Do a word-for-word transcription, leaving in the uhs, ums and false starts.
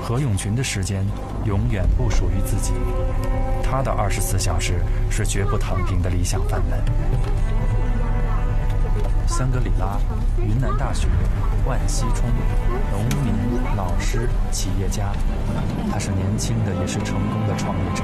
何永群的时间永远不属于自己，他的二十四小时是绝不躺平的理想范本。香格里拉、云南大学、万西冲，农民、老师、企业家，他是年轻的，也是成功的创业者。